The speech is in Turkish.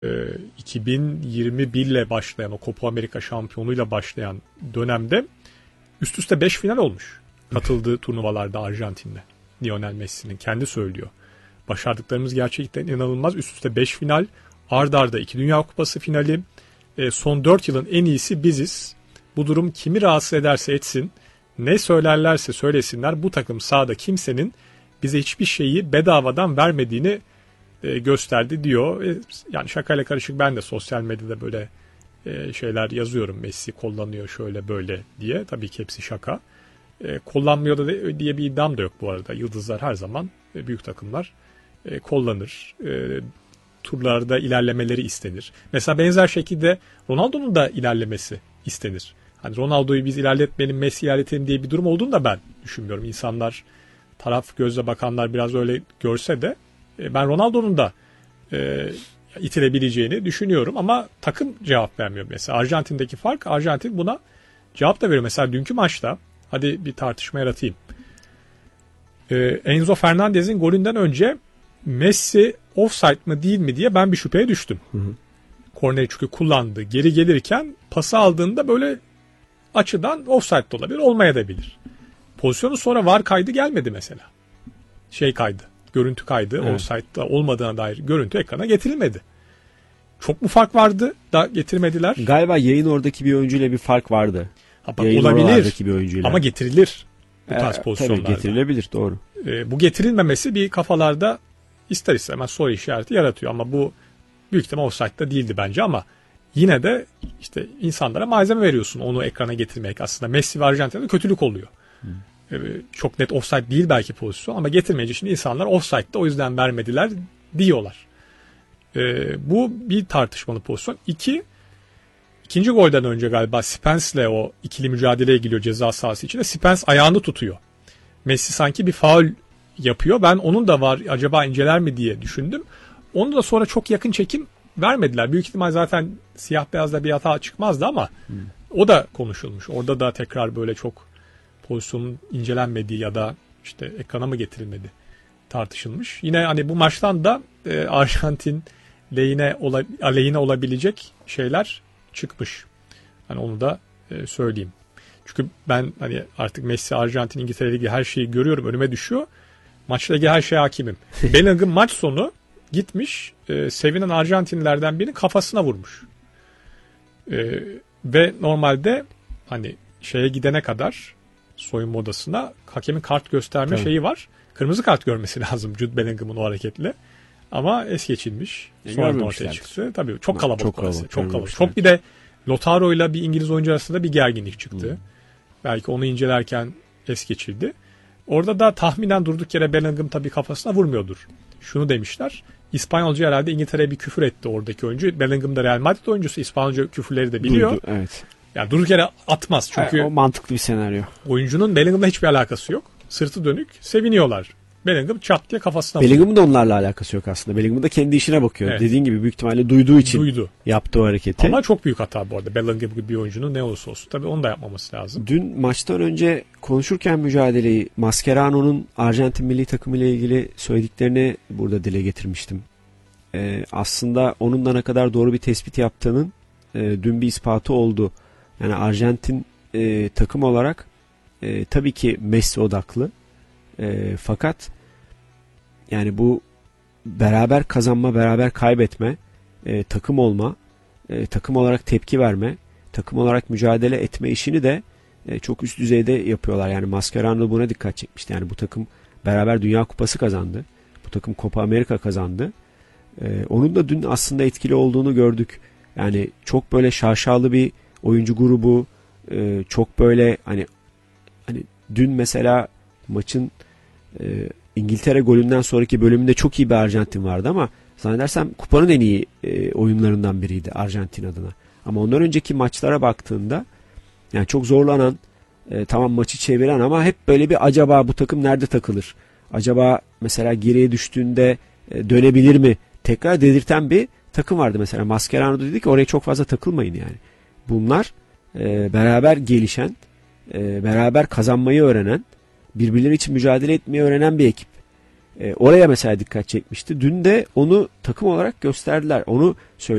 2021 ile başlayan o Copa Amerika şampiyonluğuyla başlayan dönemde üst üste 5 final olmuş. Katıldığı turnuvalarda Arjantin'le. Lionel Messi'nin kendi söylüyor. Başardıklarımız gerçekten inanılmaz. Üst üste 5 final, ard arda 2 Dünya Kupası finali. Son 4 yılın en iyisi biziz. Bu durum kimi rahatsız ederse etsin, ne söylerlerse söylesinler, bu takım sahada kimsenin bize hiçbir şeyi bedavadan vermediğini gösterdi diyor. Yani şakayla karışık ben de sosyal medyada böyle şeyler yazıyorum. Messi kullanıyor şöyle böyle diye. Tabii ki hepsi şaka. Kullanmıyor da diye bir iddiam da yok bu arada. Yıldızlar her zaman büyük takımlar kullanır. Turlarda ilerlemeleri istenir. Mesela benzer şekilde Ronaldo'nun da ilerlemesi istenir. Hani Ronaldo'yu biz ilerletmeyelim, Messi ilerletelim diye bir durum olduğunu da ben düşünmüyorum. İnsanlar, taraf gözle bakanlar biraz öyle görse de ben Ronaldo'nun da itilebileceğini düşünüyorum ama takım cevap vermiyor mesela. Arjantin'deki fark, Arjantin buna cevap da veriyor. Mesela dünkü maçta, hadi bir tartışma yaratayım. Enzo Fernandez'in golünden önce Messi offside mı değil mi diye ben bir şüpheye düştüm. Korneri çünkü kullandı. Geri gelirken pası aldığında böyle açıdan offside de olabilir, olmayabilir. Pozisyonu sonra VAR kaydı gelmedi mesela. Kaydı. Görüntü kaydı. Evet. Offside'da olmadığına dair görüntü ekrana getirilmedi. Çok mu fark vardı da getirmediler? Galiba yayın oradaki bir oyuncuyla bir fark vardı. Olabilir. Bir oyuncuyla. Ama getirilir bu tarz pozisyonlarda. Tabii getirilebilir, doğru. Bu getirilmemesi bir kafalarda ister istemez soru işareti yaratıyor. Ama bu büyük ihtimal offside'da değildi bence ama yine de işte insanlara malzeme veriyorsun onu ekrana getirmek. Aslında Messi ve Arjantin'de kötülük oluyor. Çok net offside değil belki pozisyon ama getirmeyince şimdi insanlar offside'da o yüzden vermediler diyorlar. Bu bir tartışmalı pozisyon. İkinci golden önce galiba Spence'le o ikili mücadeleye giriyor ceza sahası içinde. Spence ayağını tutuyor. Messi sanki bir faul yapıyor. Ben onun da var acaba inceler mi diye düşündüm. Onu da sonra çok yakın çekim vermediler. Büyük ihtimal zaten siyah beyazda bir hata çıkmazdı ama o da konuşulmuş. Orada da tekrar böyle çok pozisyonun incelenmediği ya da işte ekrana mı getirilmedi tartışılmış. Yine hani bu maçtan da Arjantin aleyhine olabilecek şeyler çıkmış. Hani onu da söyleyeyim. Çünkü ben hani artık Messi, Arjantin, İngiltere Ligi her şeyi görüyorum. Önüme düşüyor. Maçla ilgili her şeye hakimim. Bellingham maç sonu gitmiş sevinen Arjantinlilerden birinin kafasına vurmuş. Ve normalde hani şeye gidene kadar soyunma odasına hakemin kart gösterme şeyi var. Kırmızı kart görmesi lazım Jude Bellingham'ın o hareketle. Ama es geçilmiş. Sonra ortaya çıktı. Tabii çok kalabalık orası. Çok kalabalık. Çok bir de Lautaro ile bir İngiliz oyuncu arasında bir gerginlik çıktı. Belki onu incelerken es geçildi. Orada da tahminen durduk yere Bellingham tabii kafasına vurmuyordur. Şunu demişler. İspanyolca herhalde İngiltere'ye bir küfür etti oradaki oyuncu. Bellingham da Real Madrid oyuncusu. İspanyolca küfürleri de biliyor. Duydu, evet. Yani durduk yere atmaz. Çünkü o mantıklı bir senaryo. Oyuncunun Bellingham'la hiçbir alakası yok. Sırtı dönük. Seviniyorlar. Bellingham çat diye kafasına vuruyor. Bellingham'ın da onlarla alakası yok aslında. Bellingham da kendi işine bakıyor. Evet. Dediğin gibi büyük ihtimalle duyduğu için yaptığı o hareketi. Ama çok büyük hata bu arada. Bellingham gibi bir oyuncunun ne olursa olsun. Tabii onu da yapmaması lazım. Dün maçtan önce konuşurken mücadeleyi Mascherano'nun Arjantin milli takımı ile ilgili söylediklerini burada dile getirmiştim. Aslında onun da ne kadar doğru bir tespit yaptığının dün bir ispatı oldu. Yani Arjantin takım olarak tabii ki Messi odaklı. Fakat yani bu beraber kazanma, beraber kaybetme, takım olma, takım olarak tepki verme, takım olarak mücadele etme işini de çok üst düzeyde yapıyorlar. Yani Mascherano buna dikkat çekmişti. Yani bu takım beraber Dünya Kupası kazandı. Bu takım Copa Amerika kazandı. Onun da dün aslında etkili olduğunu gördük. Yani çok böyle şaşalı bir oyuncu grubu, çok böyle hani dün mesela maçın İngiltere golünden sonraki bölümünde çok iyi bir Arjantin vardı ama zannedersem kupanın en iyi oyunlarından biriydi Arjantin adına. Ama ondan önceki maçlara baktığında yani çok zorlanan, tamam maçı çeviren ama hep böyle bir acaba bu takım nerede takılır? Acaba mesela geriye düştüğünde dönebilir mi? Tekrar dedirten bir takım vardı mesela. Mascherano dedi ki oraya çok fazla takılmayın yani. Bunlar beraber gelişen, beraber kazanmayı öğrenen, birbirleri için mücadele etmeyi öğrenen bir ekip. Oraya mesela dikkat çekmişti. Dün de onu takım olarak gösterdiler. Onu